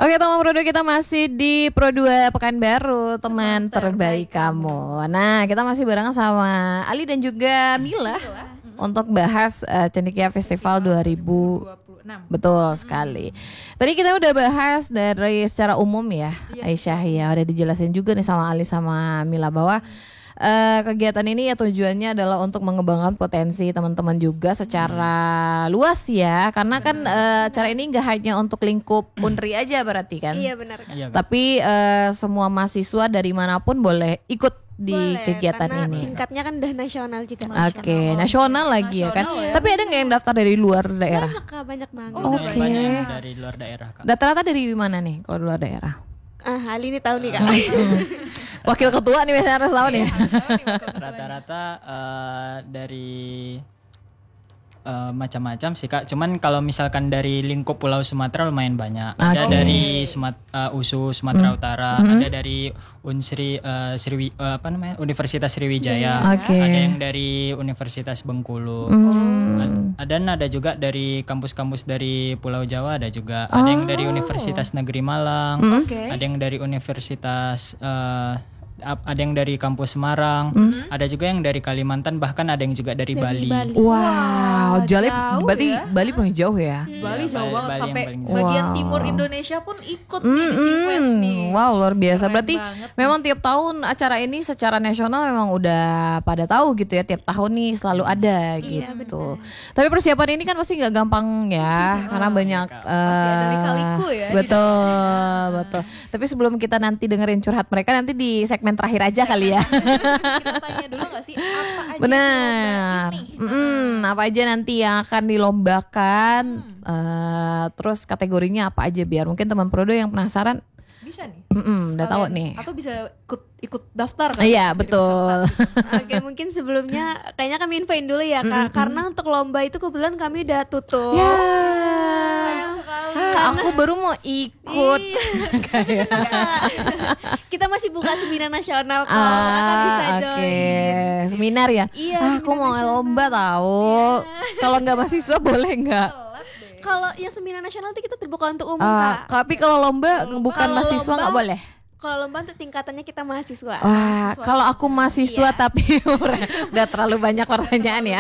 Oke, teman Pro 2, kita masih di Pro 2 Pekanbaru, teman terbaik kamu. Nah, kita masih barengan sama Ali dan juga Mila untuk bahas Cendekia Festival 2026. Betul sekali. Tadi kita udah bahas dari secara umum ya, Aisyah ya, udah dijelasin juga nih sama Ali sama Mila bahwa kegiatan ini ya tujuannya adalah untuk mengembangkan potensi teman-teman juga secara luas ya, karena kan acara ini nggak hanya untuk lingkup Unri aja berarti kan. Iya benar. Tapi semua mahasiswa dari manapun boleh ikut di kegiatan karena ini. tingkatnya kan udah nasional juga. Oke, nasional lagi ya kan. Tapi ada nggak yang daftar dari luar daerah? Banyak Kak, banyak banget. Oke. Banyak yang dari luar daerah, Kak. Rata-rata dari mana nih kalau luar daerah? Ali ini tahu nih Kak. Wakil ketua nih biasanya harus tahu nih. Rata-rata dari macam-macam sih Kak. Cuman kalau misalkan dari lingkup Pulau Sumatera lumayan banyak. Ada dari USU Sumatera Utara, ada dari Unsri Universitas Sriwijaya, ada yang dari Universitas Bengkulu. Ada juga dari kampus-kampus dari Pulau Jawa, ada juga. Ada yang dari Universitas Negeri Malang, ada yang dari Universitas ada yang dari kampus Semarang, ada juga yang dari Kalimantan, bahkan ada yang juga dari Bali. Wow, jauh berarti ya. Bali paling jauh ya. Bali jauh banget Bali sampai yang paling jauh. bagian timur Indonesia pun ikut nih di Seafest nih. Wow, luar biasa. Keren Berarti banget. memang tiap tahun acara ini secara nasional memang udah pada tahu gitu ya, tiap tahun nih selalu ada gitu. Tapi persiapan ini kan pasti nggak gampang ya, karena banyak Pasti ada lika-liku ya di betul. Tapi sebelum kita nanti dengerin curhat mereka, nanti di segmen terakhir aja kali ya. Kita tanya dulu nggak sih apa aja Benar. lomba ini? Apa aja nanti yang akan dilombakan, terus kategorinya apa aja biar mungkin teman Prodo yang penasaran. Bisa nih. Udah tahu Sekalian. nih. Atau bisa ikut daftar kan? Iya, Jadi betul. peserta. Oke, mungkin sebelumnya kayaknya kami infoin dulu ya Kak, karena untuk lomba itu kebetulan kami udah tutup. Sayang sekali. Aku baru mau ikut. Kayak. Kita masih buka seminar nasional kok. Kakak bisa join. Seminar ya. Iya, Aku seminar mau nasional. lomba tahu. Kalau nggak mahasiswa boleh nggak? Kalau yang seminar nasional itu kita terbuka untuk umum Kak. Tapi kalau lomba bukan Kalau mahasiswa nggak lomba- boleh. Kalau lomba untuk tingkatannya kita mahasiswa. Wah, kalau aku mahasiswa Iya. tapi udah terlalu banyak pertanyaan ya.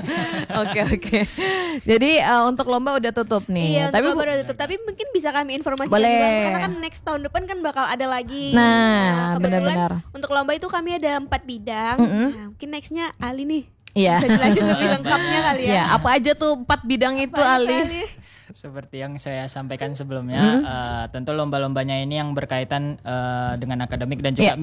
Oke. Jadi untuk lomba udah tutup nih. Iya, Tapi tapi lomba udah tutup. Tapi mungkin bisa kami informasikan Boleh. juga karena kan next tahun depan kan bakal ada lagi. Nah, kebetulan benar-benar. Untuk lomba itu kami ada 4 bidang. Nah, mungkin nextnya Ali nih. Iya. Bisa jelasin lebih lengkapnya kali ya. Ya, apa aja tuh 4 bidang itu Ali? Seperti yang saya sampaikan sebelumnya, tentu lomba-lombanya ini yang berkaitan dengan akademik dan juga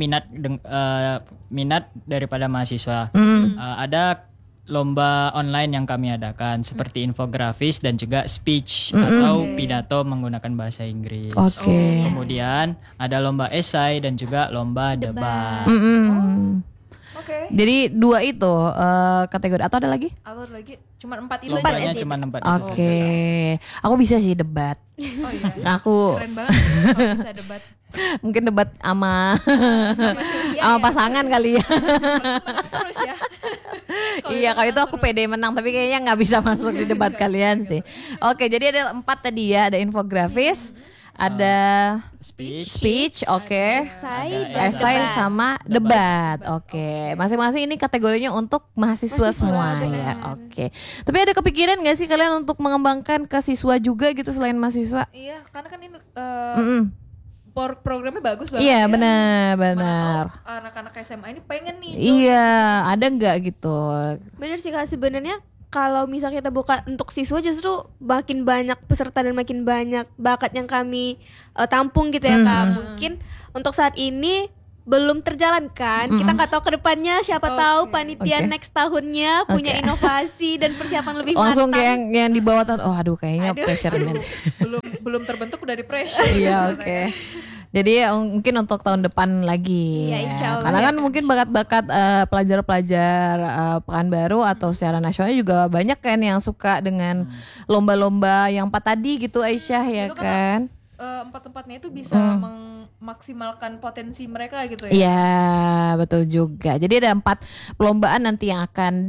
minat daripada mahasiswa. Ada lomba online yang kami adakan seperti infografis dan juga speech atau pidato menggunakan bahasa Inggris. Oke. Kemudian ada lomba esai dan juga lomba debat. Oke. Jadi 2 itu kategori atau ada lagi? Atau lagi cuma 4 itu Lombanya aja. cuma 4 itu Oke. Aku bisa sih debat. Oh iya. Aku Keren banget kalau bisa debat. mungkin debat sama Sylvia sama ya. pasangan kali ya. Menang terus ya. Iya, kalau itu aku pede menang, tapi kayaknya nggak bisa masuk di debat kalian sih. Oke, jadi ada 4 tadi ya, ada infografis, ada speech, oke, esai sama debat, oke. Masing-masing ini kategorinya untuk mahasiswa semua ya, oke. Tapi ada kepikiran nggak sih kalian untuk mengembangkan ke siswa juga gitu selain mahasiswa? Iya, karena kan ini programnya bagus banget. Iya, ya. benar. Mana tahu anak-anak SMA ini pengen nih. Iya, ada nggak gitu? Bener sih Kak, sebenarnya kalau misal kita buka untuk siswa justru makin banyak peserta dan makin banyak bakat yang kami tampung gitu ya Kak. Mungkin untuk saat ini belum terjalankan. Kita nggak tahu ke depannya, siapa tahu panitia next tahunnya punya inovasi dan persiapan lebih Langsung matang. kayak yang di bawah tuh, oh aduh kayaknya pressure ini. belum terbentuk udah di pressure. Iya, oke. Jadi mungkin untuk tahun depan lagi. Iya, insya Allah. Karena kan mungkin bakat-bakat pelajar-pelajar Pekanbaru atau secara nasional juga banyak kan yang suka dengan lomba-lomba yang 4 tadi gitu Aisyah ya Itu kan? Empat-empatnya itu bisa memaksimalkan potensi mereka gitu ya. Iya, betul juga. Jadi ada 4 perlombaan nanti yang akan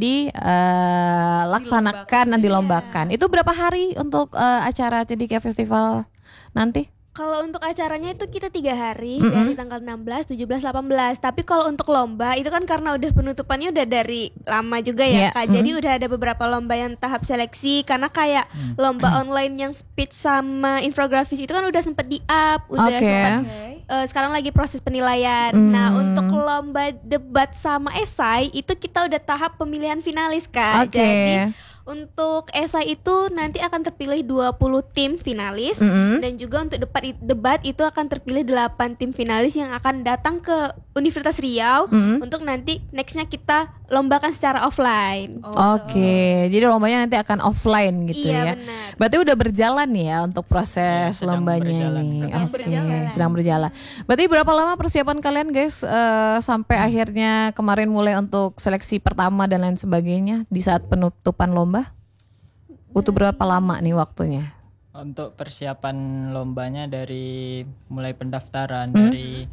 dilaksanakan dan dilombakan. Itu berapa hari untuk acara Cendekia Festival nanti? Kalau untuk acaranya itu kita 3 hari dari tanggal 16, 17, 18. Tapi kalau untuk lomba itu kan karena udah penutupannya udah dari lama juga ya Yeah. Kak. Jadi udah ada beberapa lomba yang tahap seleksi karena kayak lomba online yang speech sama infografis itu kan udah sempet di-up, udah Oke. sempat Oke. sekarang lagi proses penilaian. Nah, untuk lomba debat sama esai itu kita udah tahap pemilihan finalis Kak. Oke. Jadi untuk esai itu nanti akan terpilih 20 tim finalis dan juga untuk debat itu akan terpilih 8 tim finalis yang akan datang ke Universitas Riau untuk nanti nextnya kita lombakan secara offline. Oke, jadi lombanya nanti akan offline gitu ya. Iya, benar. Berarti udah berjalan ya untuk proses sedang lombanya berjalan. ini. Sedang Oke, berjalan. sedang berjalan. Berarti berapa lama persiapan kalian guys sampai akhirnya kemarin mulai untuk seleksi pertama dan lain sebagainya di saat penutupan lomba? Butuh berapa lama nih waktunya? Untuk persiapan lombanya dari mulai pendaftaran, dari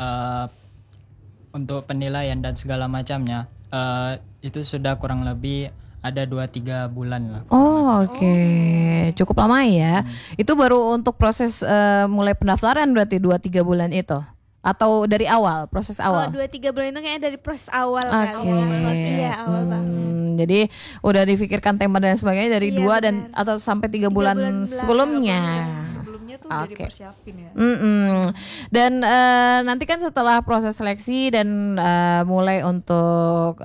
untuk penilaian dan segala macamnya, itu sudah kurang lebih ada 2-3 bulan lah. Oh, oke. Cukup lama ya. Itu baru untuk proses mulai pendaftaran berarti 2-3 bulan itu? Atau dari awal, proses awal? 2-3 bulan itu kayaknya dari proses awal Oke. kali. Iya, awal banget. Jadi udah difikirkan tema dan sebagainya dari Iya, 2 dan atau sampai 3 bulan bulan belakang. sebelumnya. Sebelumnya tuh udah Oke. dipersiapin ya. Dan nanti kan setelah proses seleksi dan mulai untuk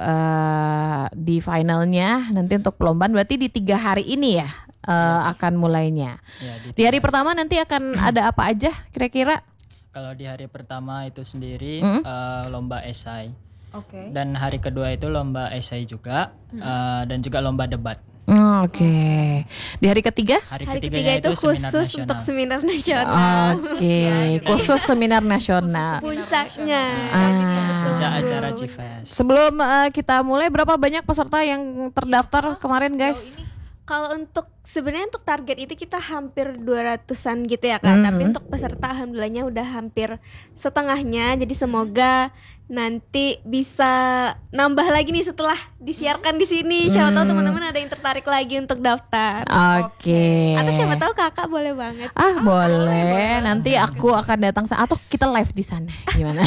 di finalnya nanti untuk perlombaan berarti di 3 hari ini ya akan mulainya. Ya, Di hari pertama nanti akan ada apa aja kira-kira? kalau di hari pertama itu sendiri lomba esai, Oke. dan hari kedua itu lomba esai juga, dan juga lomba debat. Oke. Di hari ketiga? Hari Hari ketiganya ketiga itu seminar khusus nasional. untuk seminar nasional. Oke, khusus seminar nasional. Puncaknya. Puncak acara Cifes. Sebelum kita mulai, berapa banyak peserta yang terdaftar kemarin guys? Kalau untuk sebenarnya untuk target itu kita hampir 200-an gitu ya Kak. Tapi untuk peserta alhamdulillahnya udah hampir setengahnya. Jadi semoga nanti bisa nambah lagi nih setelah disiarkan di sini. Siapa tahu teman-teman ada yang tertarik lagi untuk daftar. Oke. Atau siapa tahu Kakak boleh banget. Boleh. Nanti aku akan datang atau kita live di sana. Gimana?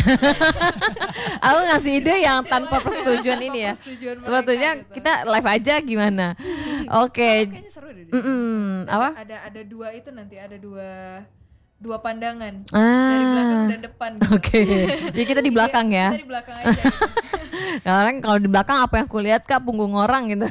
Aku ngasih ide yang tanpa persetujuan ini ya. Persetujuan mereka Persetujuan gitu. kita live aja gimana? Oke. Kayaknya seru deh. Apa? Ada 2 itu nanti ada dua pandangan dari belakang dan depan gitu. Oke. Jadi kita di belakang ya. Kita di belakang aja gitu. Sekarang kalau di belakang apa yang aku lihat Kak punggung orang gitu.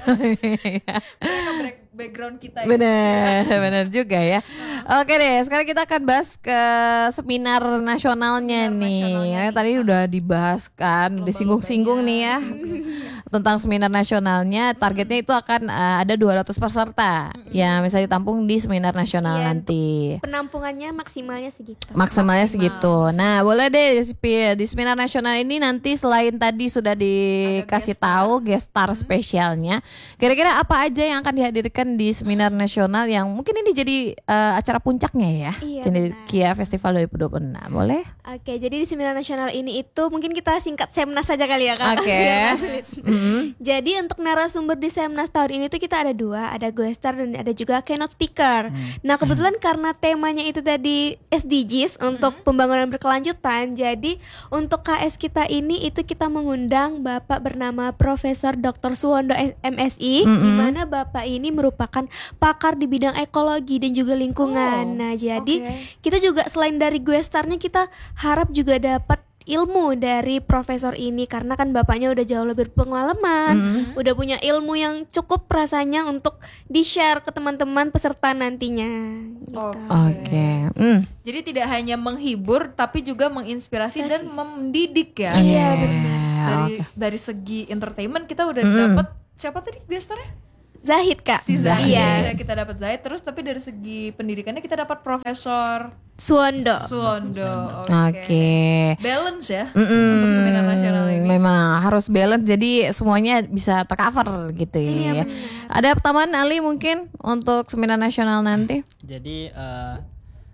Mereka background kita gitu. Bener juga ya. Oke deh, sekarang kita akan bahas ke seminar nasionalnya nih. Karena tadi udah dibahas kan, udah singgung-singgung nih ya. Tentang seminar nasionalnya, targetnya itu akan ada 200 peserta yang misalnya ditampung di seminar nasional Iya, nanti. Penampungannya maksimalnya segitu. Maksimalnya segitu. Nah, boleh deh di seminar nasional ini nanti selain tadi sudah dikasih tahu guest star spesialnya, kira-kira apa aja yang akan dihadirkan di seminar nasional yang mungkin ini jadi acara puncaknya ya, Iya, Cendekia Festival 2026. Boleh? Oke, jadi di seminar nasional ini itu mungkin kita singkat Semnas saja kali ya Kak. Oke. Biar nggak sulit. Jadi untuk narasumber di Semnas tahun ini tuh kita ada 2, ada guestar dan ada juga keynote speaker. Nah kebetulan karena temanya itu tadi SDGs untuk pembangunan berkelanjutan, jadi untuk KS kita ini itu kita mengundang Bapak bernama Profesor Dr. Suwondo MSI, di mana Bapak ini merupakan pakar di bidang ekologi dan juga lingkungan. Nah jadi kita juga selain dari guestarnya kita harap juga dapat ilmu dari profesor ini karena kan bapaknya udah jauh lebih berpengalaman, udah punya ilmu yang cukup rasanya untuk di-share ke teman-teman peserta nantinya. Gitu. Oke. Jadi tidak hanya menghibur tapi juga menginspirasi dan mendidik ya. Iya benar. Dari segi entertainment kita udah dapet siapa tadi gestarnya? Zahid Kak. Si Zahid. Iya. Sudah kita dapat Zahid terus tapi dari segi pendidikannya kita dapat Profesor Suwondo. Suwondo. Oke. Balance ya untuk seminar nasional ini. Memang harus balance jadi semuanya bisa tercover gitu ya. Ada tambahan Ali mungkin untuk seminar nasional nanti? Jadi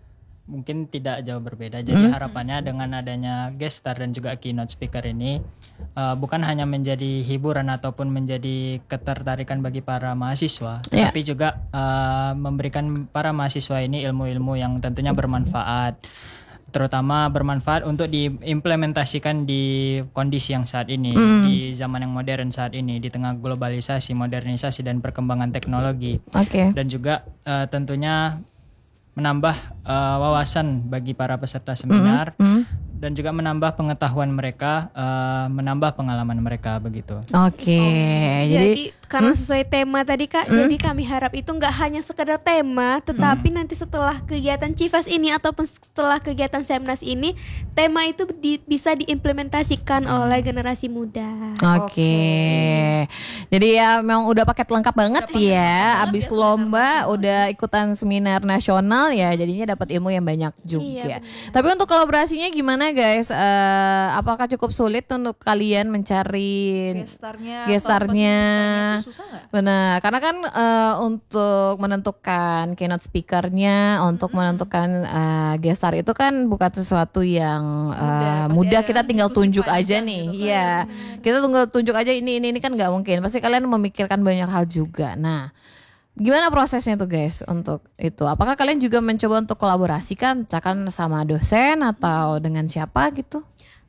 mungkin tidak jauh berbeda. Jadi harapannya dengan adanya guest star dan juga keynote speaker ini bukan hanya menjadi hiburan ataupun menjadi ketertarikan bagi para mahasiswa, tapi juga memberikan para mahasiswa ini ilmu-ilmu yang tentunya bermanfaat, terutama bermanfaat untuk diimplementasikan di kondisi yang saat ini, di zaman yang modern saat ini, di tengah globalisasi, modernisasi dan perkembangan teknologi. Dan juga tentunya menambah wawasan bagi para peserta seminar dan juga menambah pengetahuan mereka, menambah pengalaman mereka begitu. Jadi karena sesuai tema tadi Kak, jadi kami harap itu nggak hanya sekedar tema, tetapi nanti setelah kegiatan Cifas ini ataupun setelah kegiatan Semnas ini, tema itu bisa diimplementasikan oleh generasi muda. Jadi ya memang udah paket lengkap banget ya. Abis lomba udah ikutan seminar nasional ya, jadinya dapat ilmu yang banyak juga. Tapi untuk kolaborasinya gimana guys? Apakah cukup sulit untuk kalian mencari gestarnya? Susah nggak? Benar, karena kan untuk menentukan keynote speakernya, untuk menentukan gestar itu kan bukan sesuatu yang mudah. Kita tinggal tunjuk aja nih, iya. Kita tinggal tunjuk aja ini kan nggak mungkin. Pasti kalian memikirkan banyak hal juga. Nah, gimana prosesnya tuh guys untuk itu? Apakah kalian juga mencoba untuk kolaborasi kan, misalkan sama dosen atau dengan siapa gitu?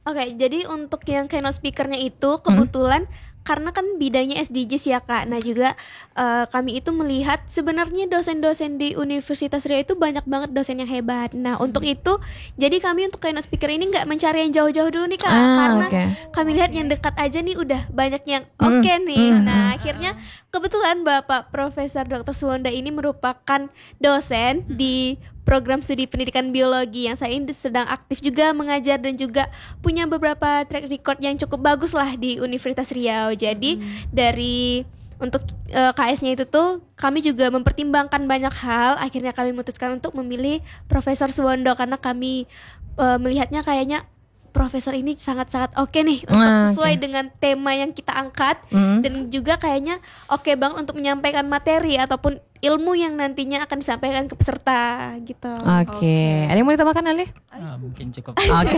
Jadi untuk yang keynote speakernya itu kebetulan karena kan bidangnya SDGs ya Kak. Nah juga kami itu melihat sebenarnya dosen-dosen di Universitas Riau itu banyak banget dosen yang hebat. Nah untuk itu jadi kami untuk keynote speaker ini nggak mencari yang jauh-jauh dulu nih Kak, karena kami lihat yang dekat aja nih udah banyak yang oke nih. Nah akhirnya kebetulan Bapak Profesor Dr. Suwanda ini merupakan dosen di program studi pendidikan biologi yang saat ini sedang aktif juga mengajar dan juga punya beberapa track record yang cukup bagus lah di Universitas Riau. Jadi dari untuk KS-nya itu tuh kami juga mempertimbangkan banyak hal. Akhirnya kami memutuskan untuk memilih Profesor Suwondo karena kami melihatnya kayaknya Profesor ini sangat-sangat oke nih untuk sesuai dengan tema yang kita angkat dan juga kayaknya oke banget untuk menyampaikan materi ataupun ilmu yang nantinya akan disampaikan ke peserta gitu. Ada yang mau ditambahkan Ali? Mungkin cukup.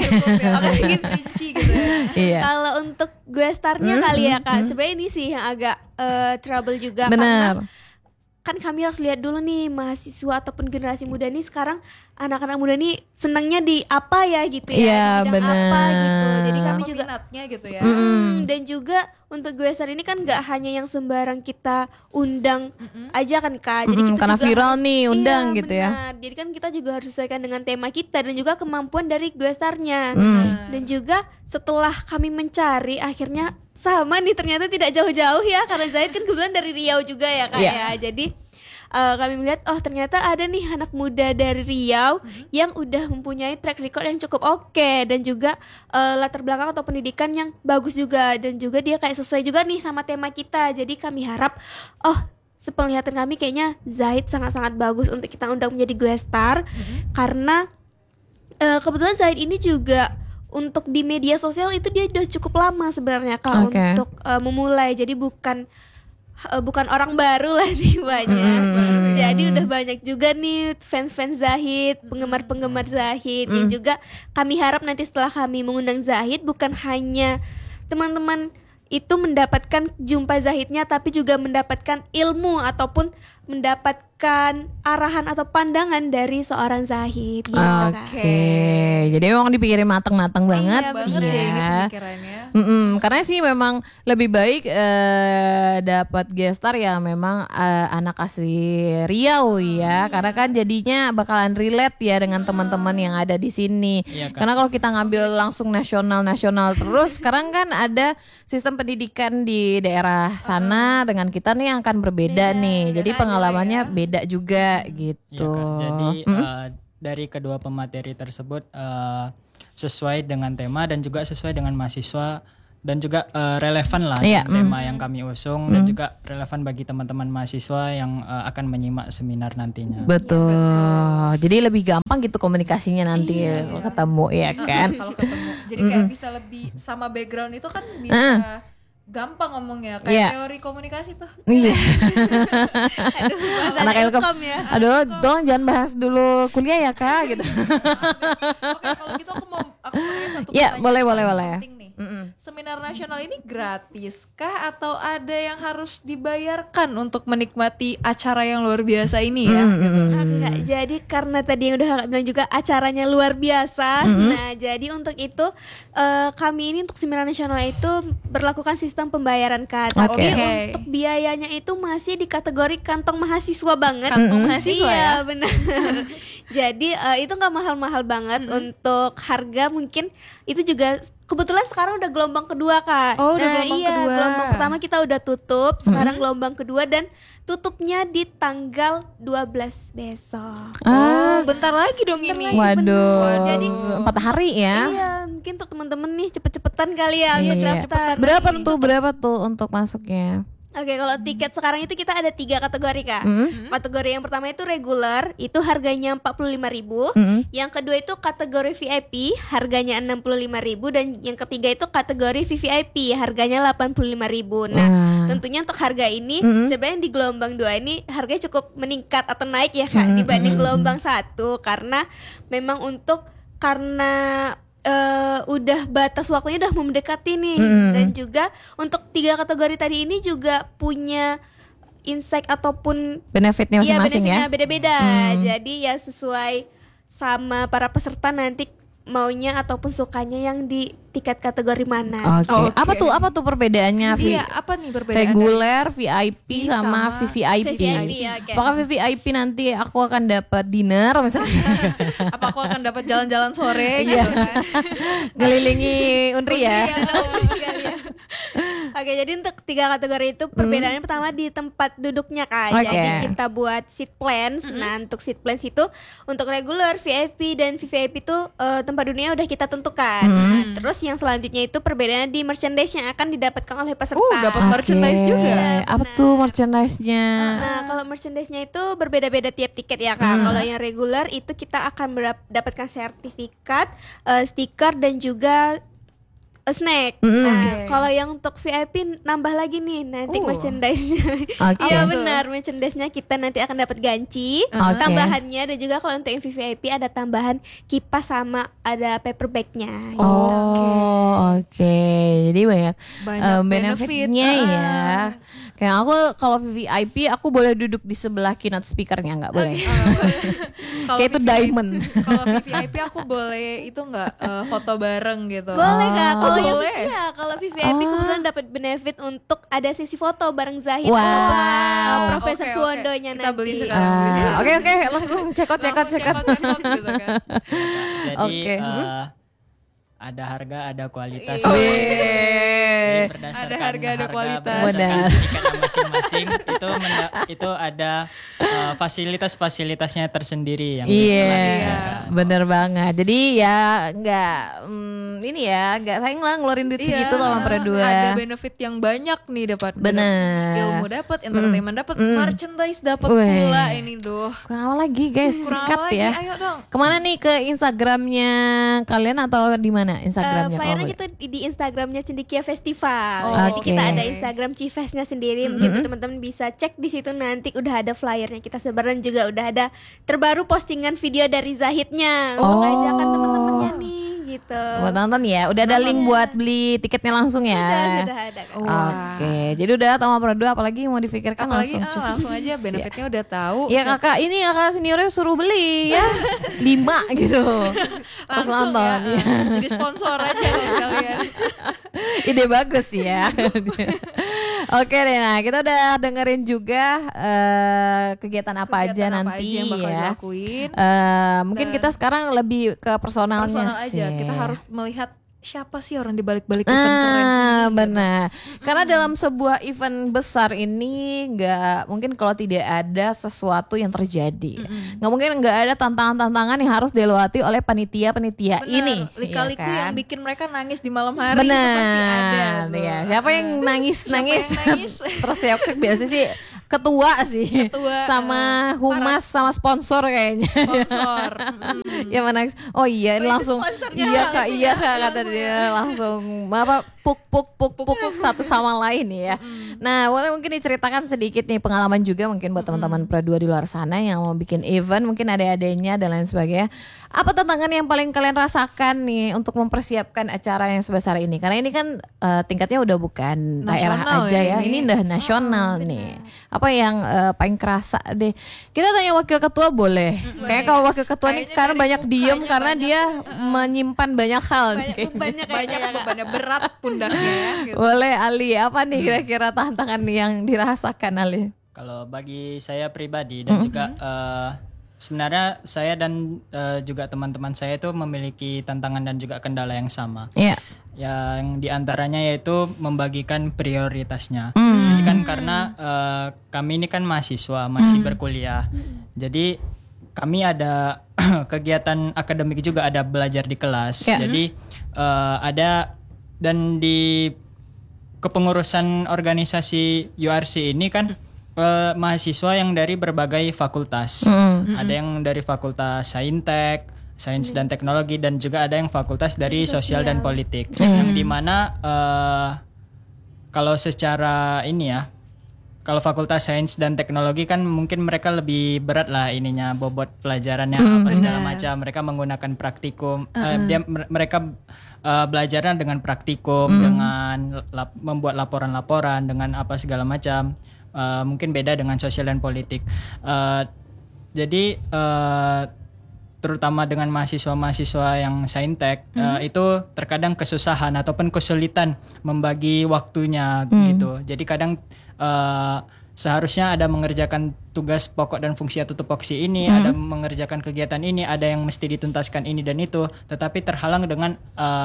Ingin rinci gitu ya. Kalau untuk gue startnya kali ya Kak, sebenarnya ini sih yang agak trouble juga. Benar. Karena kan kami harus lihat dulu nih mahasiswa ataupun generasi muda nih sekarang, anak-anak muda nih senangnya di apa ya gitu ya, Iya, di bidang apa gitu. Jadi kami Sama juga minatnya gitu ya. dan juga untuk gue star ini kan nggak hanya yang sembarang kita undang aja kan Kak. Jadi kita Karena juga viral harus, nih undang gitu ya. benar. Jadi kan kita juga harus sesuaikan dengan tema kita dan juga kemampuan dari gue starnya. Dan juga setelah kami mencari akhirnya sama nih ternyata tidak jauh-jauh ya, karena Zahid kan kebetulan dari Riau juga ya Kak ya. Jadi kami melihat ternyata ada nih anak muda dari Riau yang udah mempunyai track record yang cukup oke dan juga latar belakang atau pendidikan yang bagus juga, dan juga dia kayak sesuai juga nih sama tema kita. Jadi kami harap sepenglihatan kami kayaknya Zahid sangat-sangat bagus untuk kita undang menjadi guest star karena kebetulan Zahid ini juga untuk di media sosial itu dia udah cukup lama sebenarnya Kak untuk memulai. Jadi bukan orang baru lah tiba-tiba. Jadi udah banyak juga nih fans-fans Zahid, penggemar-penggemar Zahid. Yang juga kami harap nanti setelah kami mengundang Zahid bukan hanya teman-teman itu mendapatkan jumpa Zahidnya, tapi juga mendapatkan ilmu ataupun mendapatkan arahan atau pandangan dari seorang Zahid gitu Jadi memang dipikirin matang-matang banget. Banget ya ini pemikirannya. Karena sih memang lebih baik dapat gestar ya memang anak asli Riau ya, karena kan jadinya bakalan relate ya dengan teman-teman yang ada di sini. Karena kalau kita ngambil langsung nasional terus, sekarang kan ada sistem pendidikan di daerah sana dengan kita nih yang akan berbeda nih. Jadi pengalamannya beda juga gitu. Jadi dari kedua pemateri tersebut sesuai dengan tema dan juga sesuai dengan mahasiswa dan juga relevan lah dengan tema yang kami usung dan juga relevan bagi teman-teman mahasiswa yang akan menyimak seminar nantinya. Betul. Jadi lebih gampang gitu komunikasinya nanti kalau ketemu ya kan. Kalau ketemu. Jadi kayak bisa lebih sama background itu kan bisa gampang ngomongnya kayak Iya. teori komunikasi tuh. Iya. Aduh, bahasa Anak Ilkom. Ilkom ya. Aduh, tolong jangan bahas dulu kuliah ya Kak gitu. Oke, kalau gitu aku mau nanya satu Iya, pertanyaan boleh, paling boleh. penting nih. Seminar nasional ini gratis kah atau ada yang harus dibayarkan untuk menikmati acara yang luar biasa ini ya? Oke, Kak. Jadi karena tadi yang udah Kakak bilang juga acaranya luar biasa. Nah, jadi untuk itu kami ini untuk seminar nasional itu berlakukan sistem pembayaran, Kak. Tapi Oke. untuk biayanya itu masih di kategori kantong mahasiswa banget. Kantong mahasiswa iya, ya? benar. Jadi itu nggak mahal-mahal banget. Untuk harga mungkin itu juga kebetulan sekarang udah gelombang kedua, Kak. Oh, udah Nah, gelombang iya, kedua. gelombang pertama kita udah tutup, sekarang gelombang kedua dan tutupnya di tanggal 12 besok. Oh, bentar lagi dong ini. Waduh. Jadi 4 hari ya. iya, mungkin untuk teman-teman nih cepet-cepetan kali ya, Iya. cepet-cepetan. Berapa tuh untuk masuknya? Oke, kalau tiket sekarang itu kita ada 3 kategori, Kak. Kategori yang pertama itu regular, itu harganya 45.000. Yang kedua itu kategori VIP, harganya 65.000 dan yang ketiga itu kategori VVIP, harganya 85.000. Nah, tentunya untuk harga ini sebenarnya di gelombang 2 ini harganya cukup meningkat atau naik ya, Kak, dibanding gelombang 1 karena memang karena udah batas waktunya udah mau mendekati nih dan juga untuk 3 kategori tadi ini juga punya insight ataupun Benefitnya masing-masing benefitnya ya. beda-beda. Jadi ya sesuai sama para peserta nanti maunya ataupun sukanya yang di tiket kategori mana. Oke. Oke. Apa tuh perbedaannya? Iya, apa nih perbedaannya? Reguler, VIP sama sama VVIP. VVIP, oke. Apakah VVIP nanti aku akan dapat dinner misalnya? Apa aku akan dapat jalan-jalan sore gitu kan? Ngelilingi Unri ya. Iya, kali ya. Oke, jadi untuk 3 kategori itu perbedaannya pertama di tempat duduknya, Kak. Oke. Jadi kita buat seat plans. Nah, untuk seat plans itu untuk regular, VIP dan VVIP itu tempat duduknya udah kita tentukan. Nah, terus yang selanjutnya itu perbedaannya di merchandise yang akan didapatkan oleh peserta. Dapat merchandise Oke. juga. Apa tuh merchandise-nya? Nah, kalau merchandise-nya itu berbeda-beda tiap tiket ya, Kak. Kalau yang regular itu kita akan mendapatkan sertifikat, stiker dan juga snack. Nah, kalau yang untuk VIP nambah lagi nih nanti merchandise-nya. Oke. Iya benar, merchandise-nya kita nanti akan dapat ganci, Oke. tambahannya dan juga kalau untuk yang VIP ada tambahan kipas sama ada paper bag-nya. Oh, oke. Jadi banyak, Banyak benefitnya benefit. ya. Kayak aku kalau VIP aku boleh duduk di sebelah keynote speakernya nggak boleh? Kalau Kayak itu VVIP diamond. Kalau VVIP aku boleh itu nggak foto bareng gitu. Boleh Kak, kalau yang boleh. iya, kalau VVIP kebetulan dapat benefit untuk ada sesi foto bareng Zahid Wow. ataupun Oke, Profesor Oke, Suwondonya kita nanti. beli sekarang. Oke, langsung cekot. Langsung cekot gitu kan. Jadi Oke. ada harga, ada kualitas. Oh, Jadi berdasarkan Ada harga, ada kualitas. berdasarkan Benar. tiketnya masing-masing itu ada fasilitas-fasilitasnya tersendiri yang Iya, telah disediakan. bener banget. Jadi ya nggak ini ya nggak sayang lah ngeluarin duit segitu sama Ada berdua. benefit yang banyak nih dapat. Bener. Ilmu dapat, entertainment dapat, merchandise dapat Weh. pula ini duh. Kurang apa lagi guys? Kurang Sikat apa lagi? ya. Ayo dong. Kemana nih, ke Instagramnya kalian atau di mana Instagramnya? Flyernya kalau kita di Instagramnya Cendekia Festival. Oh, Jadi oke. kita ada Instagram Cifesnya sendiri. Mungkin teman-teman bisa cek di situ nanti udah ada flyernya kita sebar dan juga udah ada terbaru postingan video dari Zahidnya untuk Oh. ajakan teman-temannya nih gitu. Buat nonton ya. Udah ada link buat beli tiketnya langsung ya. Sudah ada. Kak. Oke, jadi udah sama Pro2 apalagi mau dipikirkan Apalagi langsung. langsung aja benefitnya udah tahu. Ya kakak, ini kakak seniornya suruh beli ya 5 gitu. Pas Langsung nonton. ya. Jadi sponsor aja loh sekalian. Ide bagus ya. Oke deh, nah kita udah dengerin juga kegiatan apa aja Kegiatan apa nanti aja yang bakal ya. dilakuin. Mungkin kita sekarang lebih ke personalnya Personal aja. sih. Kita harus melihat siapa sih orang di balik-balik event keren ini. Benar. Karena dalam sebuah event besar ini nggak mungkin kalau tidak ada sesuatu yang terjadi. Nggak mungkin nggak ada tantangan-tantangan yang harus dilewati oleh panitia-panitia ini. Lika-liku iya kan? yang bikin mereka nangis di malam hari itu Benar. pasti ada. tuh. Iya. Siapa yang nangis? yang nangis? Terseok-seok biasa sih ketua sih. Ketua, sama humas sama sponsor kayaknya. Sponsor. Yang menangis. Oh iya, ini itu langsung. sponsornya Iya Kak, langsung iya ya, Kak kata langsung dia langsung apa puk satu sama lain ya. Nah, boleh mungkin diceritakan sedikit nih pengalaman juga mungkin buat teman-teman Pro 2 di luar sana yang mau bikin event, mungkin adik-adiknya dan lain sebagainya. Apa tantangan yang paling kalian rasakan nih untuk mempersiapkan acara yang sebesar ini? Karena ini kan tingkatnya udah bukan daerah Nasional aja ya ya, ini udah nasional nih. Apa yang paling kerasa deh? Kita tanya wakil ketua boleh. Kayak kalau wakil ketua nih Kayaknya karena dari banyak diem mukanya karena banyak, dia menyimpan banyak hal nih. Banyak Banyak bebannya berat pundaknya ya gitu. Boleh Ali, apa nih kira-kira tantangan yang dirasakan Ali? Kalau bagi saya pribadi dan juga sebenarnya saya dan juga teman-teman saya itu memiliki tantangan dan juga kendala yang sama. Iya. Yang diantaranya yaitu membagikan prioritasnya. Jadi kan karena kami ini kan mahasiswa masih berkuliah, jadi kami ada kegiatan akademik juga, ada belajar di kelas. Ya. Jadi ada dan di kepengurusan organisasi URC ini kan mahasiswa yang dari berbagai fakultas. Ada yang dari fakultas Saintek, Sains dan Teknologi, dan juga ada yang fakultas dari Sosial dan Politik. Yang dimana kalau secara ini ya, kalau fakultas Sains dan Teknologi kan mungkin mereka lebih berat lah ininya, bobot pelajarannya apa segala macam. Mereka menggunakan praktikum, mereka belajarnya dengan praktikum, dengan membuat laporan-laporan, dengan apa segala macam. Mungkin beda dengan Sosial dan Politik. Jadi terutama dengan mahasiswa-mahasiswa yang saintek itu terkadang kesusahan ataupun kesulitan membagi waktunya gitu. Jadi kadang seharusnya ada mengerjakan tugas pokok dan fungsi atau tupoksi ini, ada mengerjakan kegiatan ini, ada yang mesti dituntaskan ini dan itu, tetapi terhalang dengan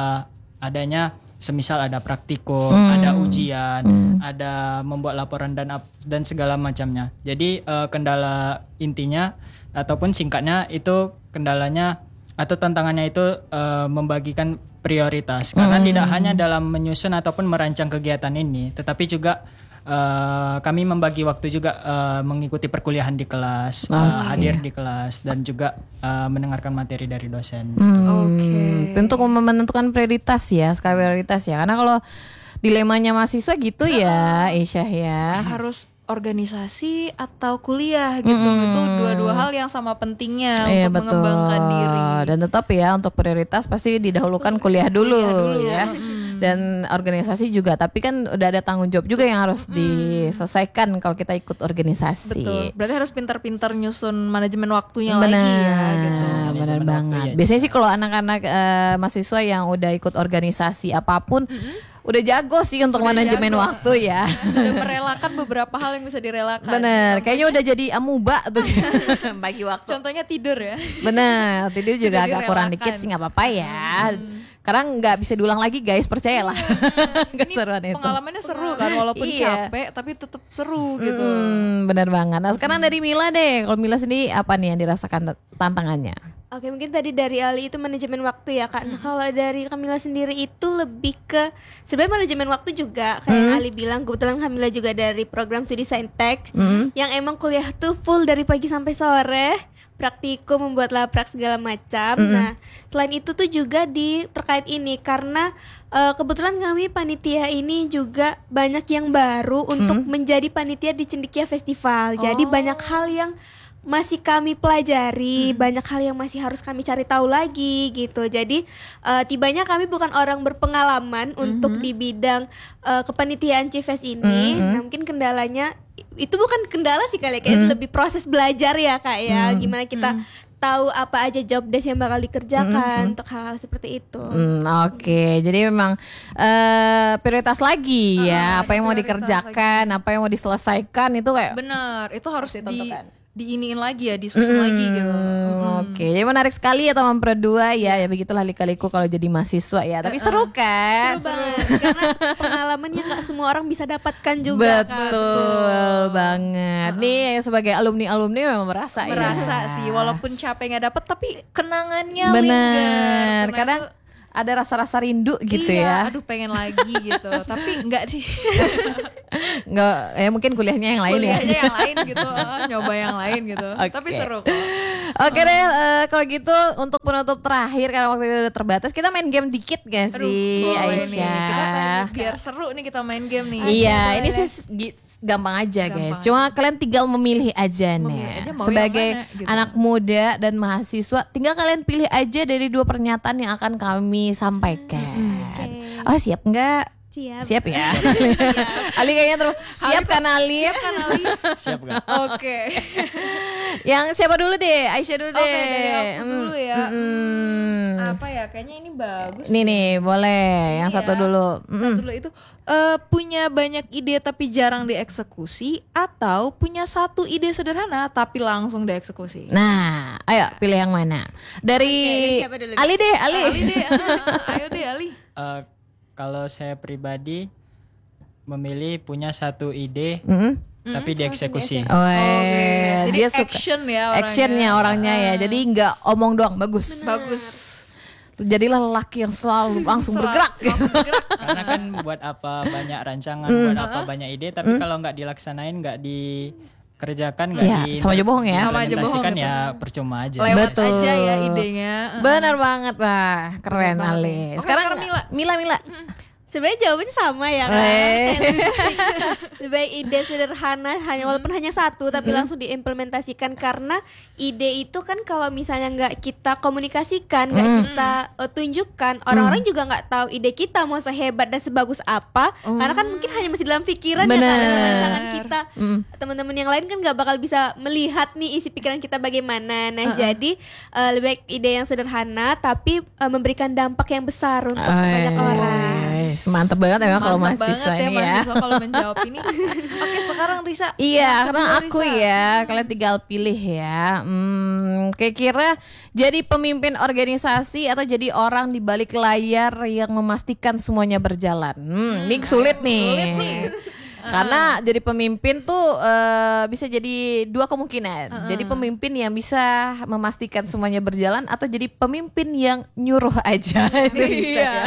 adanya semisal ada praktikum, ada ujian, ada membuat laporan dan segala macamnya. Jadi kendala intinya ataupun singkatnya itu kendalanya atau tantangannya itu membagikan prioritas, karena tidak hanya dalam menyusun ataupun merancang kegiatan ini, tetapi juga kami membagi waktu juga mengikuti perkuliahan di kelas, hadir di kelas, dan juga mendengarkan materi dari dosen. Untuk menentukan prioritas ya, skala prioritas ya. Karena kalau dilemanya mahasiswa gitu ya, Isyah ya. Harus organisasi atau kuliah gitu. Itu dua-dua hal yang sama pentingnya untuk mengembangkan diri. Dan tetap ya untuk prioritas pasti didahulukan kuliah dulu ya. Dan organisasi juga, tapi kan udah ada tanggung jawab juga yang harus diselesaikan kalau kita ikut organisasi. Betul. Berarti harus pintar-pintar nyusun manajemen waktunya Benar, lagi ya gitu. benar banget. Biasanya sih kalau anak-anak mahasiswa yang udah ikut organisasi apapun udah jago sih untuk manajemen waktu ya. Sudah merelakan beberapa hal yang bisa direlakan. Bener, kayaknya udah jadi amuba tuh bagi waktu. Contohnya tidur ya. Bener, tidur juga agak kurang direlakan. dikit sih, nggak apa-apa ya. Karena nggak bisa diulang lagi guys, percayalah. Keseruan itu. Pengalamannya seru kan, walaupun Iya. capek tapi tetap seru gitu. Bener banget. Nah sekarang dari Mila deh, kalau Mila sendiri apa nih yang dirasakan tantangannya? Oke, mungkin tadi dari Ali itu manajemen waktu ya Kak. Nah, kalau dari Kamila sendiri itu lebih ke sebenarnya manajemen waktu juga kayak yang Ali bilang, kebetulan Kamila juga dari program studi Saintek yang emang kuliah tuh full dari pagi sampai sore, praktikum, membuat laprak segala macam. Nah, selain itu tuh juga terkait ini karena kebetulan kami panitia ini juga banyak yang baru untuk menjadi panitia di Cendekia Festival. Jadi banyak hal yang masih kami pelajari, banyak hal yang masih harus kami cari tahu lagi gitu. Jadi tibanya kami bukan orang berpengalaman untuk di bidang kepanitiaan CIFES ini. Nah, mungkin kendalanya itu bukan kendala sih kali ya, kayak itu lebih proses belajar ya Kak ya. Gimana kita tahu apa aja job desk yang bakal dikerjakan untuk hal-hal seperti itu. Oke, jadi memang prioritas lagi ya, apa yang mau dikerjakan, apa yang mau diselesaikan itu kayak Bener, itu harus ditentukan. diiniin lagi ya, disusun lagi gitu. Oke, jadi menarik sekali ya teman Pro 2 ya. Ya begitulah lika-liku kalau jadi mahasiswa ya. Tapi seru kan? Seru banget karena pengalamannya nggak semua orang bisa dapatkan juga Kak. Betul banget. Nih sebagai alumni memang merasa ya. Merasa sih walaupun capek nggak dapet tapi kenangannya Bener. linger. Karena Kadang itu ada rasa-rasa rindu gitu iya, ya. aduh pengen lagi gitu. Tapi enggak sih. Nggak, ya mungkin kuliahnya yang lain ya. Kuliahnya yang lain gitu, nyoba yang lain gitu. Oke. Tapi seru kok. Oke deh, kalau gitu untuk penutup terakhir karena waktu itu udah terbatas, kita main game dikit gak Aduh, sih, boleh nih. Kita Aisyah? biar seru nih kita main game nih. Iya, Boleh ini deh. sih gampang aja Gampang guys. Cuma kalian tinggal memilih aja Memilih nih. aja mau Sebagai yang mana, gitu. anak muda dan mahasiswa, tinggal kalian pilih aja dari 2 pernyataan yang akan kami sampaikan. Oke. Oh siap nggak? Siap. Siap ya. Ali kayaknya terus siap kan Ali? Siap kan Ali? Siap gak? Oke. Yang siapa dulu deh? Aisyah dulu deh. Oke, dari aku dulu ya. Mm. Apa ya? Kayaknya ini bagus. Nih boleh. Yang Ini satu ya. dulu. Satu dulu itu punya banyak ide tapi jarang dieksekusi, atau punya satu ide sederhana tapi langsung dieksekusi. Nah, ayo pilih yang mana? Dari Oke, siapa dulu? Ali deh, Ali. Ali deh, ayo deh Ali. Kalau saya pribadi memilih punya satu ide Mm-mm. tapi dieksekusi. Oh, Oke, jadi dia suka action ya orangnya. actionnya orangnya ya. Jadi nggak omong doang, bagus. Bagus. Jadilah lelaki yang selalu langsung bergerak. Langsung bergerak. Karena kan buat apa banyak rancangan, buat apa banyak ide, tapi kalau nggak dilaksanain, nggak dikerjakan, nggak Iya, sama aja bohong ya. Sama aja bohong diimplementasikan, gitu. ya percuma aja. Lewat Betul. aja ya idenya. Benar banget lah, keren banget Ali. nih. Oke, Sekarang sekarang Mila. Sebenarnya jawabannya sama ya kan. Eh. Kayak lebih baik ide sederhana walaupun hanya satu tapi langsung diimplementasikan, karena ide itu kan kalau misalnya nggak kita komunikasikan, nggak kita tunjukkan, orang-orang juga nggak tahu ide kita mau sehebat dan sebagus apa, karena kan mungkin hanya masih dalam pikiran ya, Bener. dalam rancangan kita. Teman-teman yang lain kan nggak bakal bisa melihat nih isi pikiran kita bagaimana. Nah jadi lebih baik ide yang sederhana tapi memberikan dampak yang besar untuk banyak orang. Mantep banget emang kalau Mantap mahasiswa banget ya ini ya. mahasiswa kalau menjawab ini. Oke, sekarang Risa. Iya, Yang karena kedua, aku Risa. ya, kalian tinggal pilih ya. Kira-kira jadi pemimpin organisasi atau jadi orang di balik layar yang memastikan semuanya berjalan. Ini sulit nih. Sulit nih. Karena jadi pemimpin tuh bisa jadi 2 kemungkinan. Jadi pemimpin yang bisa memastikan semuanya berjalan atau jadi pemimpin yang nyuruh aja. Itu bisa ya.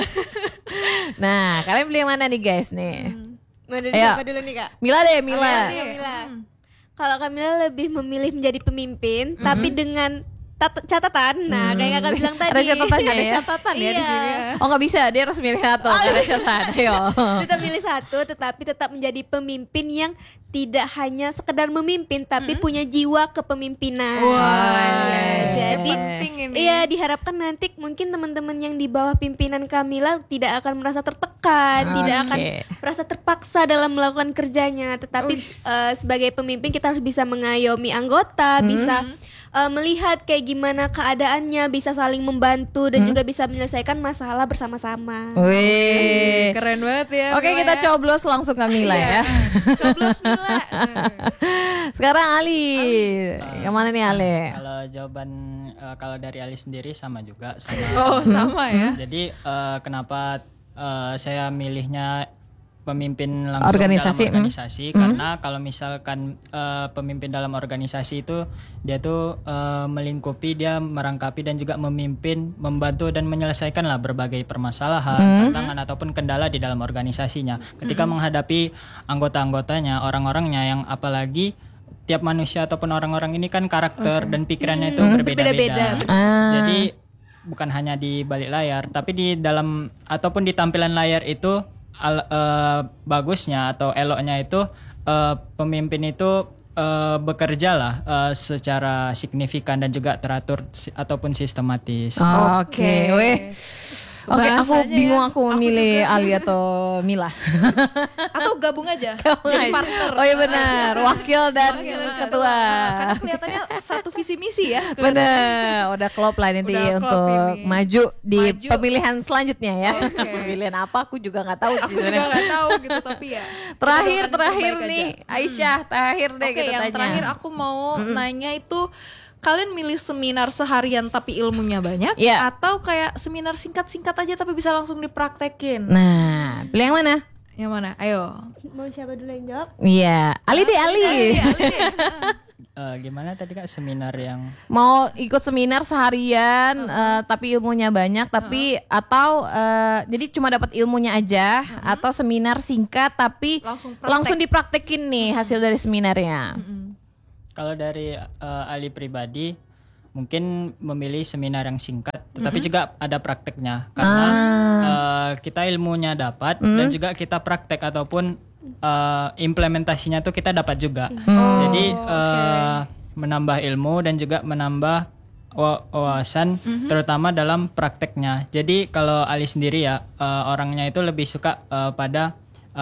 Nah, kalian pilih yang mana nih guys nih? Mau dari Ayo. siapa dulu nih Kak? Mila deh, Mila. Kamila. Kalau Kamila lebih memilih menjadi pemimpin, tapi dengan catatan. Nah, kayak Kakak bilang tadi. Ada catatannya Ada ya? catatan ya di Iya. sini. ya. Oh nggak bisa, dia harus milih satu. Nggak ada catatan. Ayo. Tetap milih satu, tetapi tetap menjadi pemimpin yang tidak hanya sekedar memimpin, tapi punya jiwa kepemimpinan. Wah, jadi penting ini. iya, diharapkan nanti mungkin teman-teman yang di bawah pimpinan Kamila tidak akan merasa tertekan, tidak akan merasa terpaksa dalam melakukan kerjanya, tetapi sebagai pemimpin kita harus bisa mengayomi anggota, bisa melihat kayak gimana keadaannya, bisa saling membantu dan juga bisa menyelesaikan masalah bersama-sama. Wih. Keren banget ya. Oke, Mila kita ya. coblos langsung ke Mila ya. Coblos Mila. Sekarang Ali. Yang mana nih Ali? Kalau jawaban kalau dari Ali sendiri sama juga sama. Oh, sama ya. Jadi kenapa saya milihnya pemimpin langsung Organisasi, dalam organisasi, karena kalau misalkan pemimpin dalam organisasi itu dia tuh melingkupi, dia merangkapi dan juga memimpin, membantu dan menyelesaikan lah berbagai permasalahan, tantangan ataupun kendala di dalam organisasinya. Ketika menghadapi anggota-anggotanya, orang-orangnya yang apalagi tiap manusia ataupun orang-orang ini kan karakter dan pikirannya itu berbeda-beda. Jadi bukan hanya di balik layar, tapi di dalam ataupun di tampilan layar itu bagusnya atau eloknya itu pemimpin itu bekerja lah secara signifikan dan juga teratur ataupun sistematis. Oke, weh. Oke, aku Bahasanya bingung ya. aku memilih Ali atau Mila. Atau gabung aja. Jadi partner. Oh iya benar, wakil dan Wakil dan ketua. Karena kelihatannya satu visi misi ya. Bener, udah klop lah nanti Udah klop untuk ini. maju di Maju. pemilihan selanjutnya ya. Oke. Pemilihan apa aku juga nggak tahu. Aku juga nggak tahu gitu, tapi ya. kita Terakhir doakan yang terbaik nih aja. Aisyah, terakhir deh Oke, kita yang tanya. terakhir aku mau nanya itu, kalian milih seminar seharian tapi ilmunya banyak, Iya. atau kayak seminar singkat-singkat aja tapi bisa langsung dipraktekin? Nah, pilih yang mana? Yang mana? Ayo. Mau siapa dulu yang jawab? Iya, Ali deh Ali. Gimana tadi Kak seminar yang Mau ikut seminar seharian tapi ilmunya banyak tapi atau jadi cuma dapat ilmunya aja atau seminar singkat tapi langsung dipraktekin nih hasil dari seminarnya. kalau dari Ali pribadi mungkin memilih seminar yang singkat tetapi juga ada prakteknya karena kita ilmunya dapat dan juga kita praktek ataupun implementasinya tuh kita dapat juga. Jadi menambah ilmu dan juga menambah wawasan terutama dalam prakteknya. Jadi kalau Ali sendiri ya orangnya itu lebih suka pada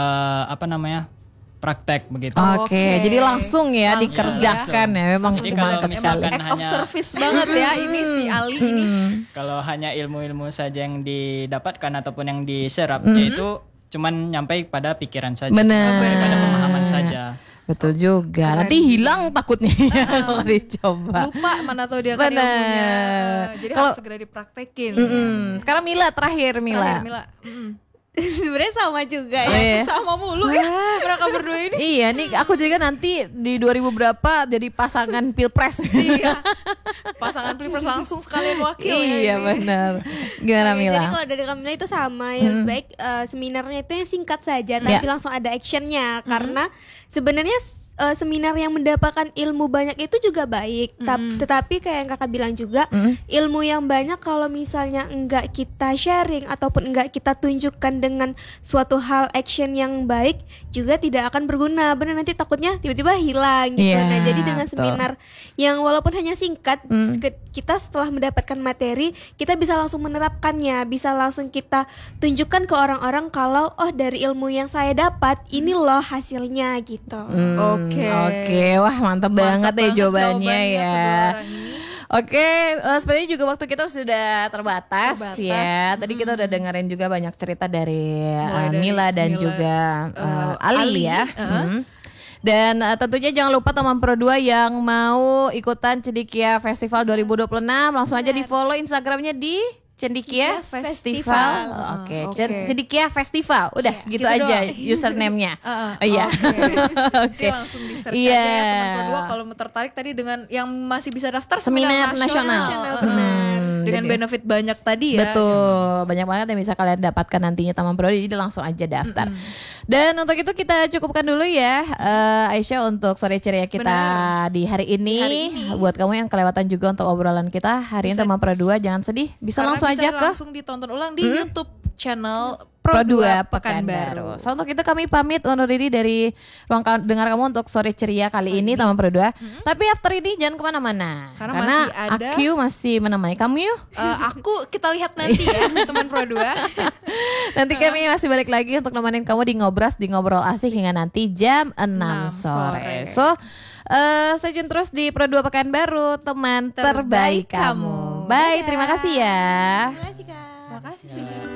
praktek begitu. Oke, jadi langsung ya dikerjakan ya. Memang Jadi kalau mantap misalkan sekali. Act of service banget ya ini si Ali ini. Kalau hanya ilmu-ilmu saja yang didapatkan ataupun yang diserap yaitu cuman nyampe pada pikiran saja, Benar. daripada pemahaman saja. Betul juga. Nanti hilang takutnya ya kalau dicoba. Lupa mana tahu dia kan Bener. ilmunya. Jadi Kalau- harus segera dipraktekin. Sekarang Mila terakhir Mila. Terakhir, Mila. Sebenarnya sama juga Oh, ya. iya. Sama mulu ya mereka berdua ini. Iya nih aku juga nanti di 2000 berapa jadi pasangan pilpres. Iya. Pasangan pilpres langsung sekalian wakil Iya ya ini. benar. Gimana Jadi Mila? kalau dari Kamila itu sama ya, baik seminarnya itu yang singkat saja tapi langsung ada actionnya karena sebenarnya seminar yang mendapatkan ilmu banyak itu juga baik, tetapi kayak yang kakak bilang juga ilmu yang banyak kalau misalnya enggak kita sharing ataupun enggak kita tunjukkan dengan suatu hal action yang baik juga tidak akan berguna. Benar nanti takutnya tiba-tiba hilang gitu. Iya, Nah jadi dengan betul. seminar yang walaupun hanya singkat, kita setelah mendapatkan materi kita bisa langsung menerapkannya, bisa langsung kita tunjukkan ke orang-orang kalau oh dari ilmu yang saya dapat ini loh hasilnya gitu. Oke, wah mantap banget deh jawabannya ya. kedua orang ini. Oke, sepertinya juga waktu kita sudah terbatas. Ya. Tadi kita udah dengerin juga banyak cerita dari Mulai dari Mila dan Mila, juga Ali Ali, ya. Dan tentunya jangan lupa teman Pro 2 yang mau ikutan Cendekia Festival 2026 langsung aja di follow Instagramnya di Cendekia Festival. Oke, Cendekia Festival. Udah gitu gitu aja doang. username-nya. Iya. Nanti langsung di search aja ya teman kedua kalau mau tertarik tadi dengan yang masih bisa daftar Seminar nasional. dengan benefit banyak tadi ya. Betul, banyak banget yang bisa kalian dapatkan nantinya Taman Prodi, jadi langsung aja daftar. Dan untuk itu kita cukupkan dulu ya Aisyah untuk sore ceria kita di hari ini. Buat kamu yang kelewatan juga untuk obrolan kita hari ini Taman Pro 2 jangan sedih, bisa Karena langsung bisa aja ke langsung ditonton ulang di YouTube channel Pro 2 Pekanbaru. So untuk itu kami pamit undur diri dari ruang dengar kamu untuk sore ceria kali ini Taman Pro 2. Tapi after ini jangan kemana-mana Karena karena masih ada- Aku masih menemani kamu yuk. Aku kita lihat nanti ya teman Pro 2. Nanti kami masih balik lagi untuk nemenin kamu di Ngobras, di Ngobrol Asik hingga nanti jam 6 sore. So, stay tune terus di Pro 2 Pekanbaru, teman terbaik kamu. Bye, terima kasih ya. Terima kasih Kak. Terima kasih.